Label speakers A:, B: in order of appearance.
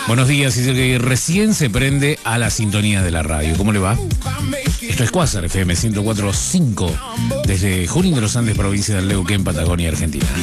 A: Buenos días, dice que recién se prende a la sintonía de la radio. ¿Cómo le va? Esto es Quasar FM 104.5 desde Junín de los Andes, provincia del Neuquén, Patagonia, Argentina.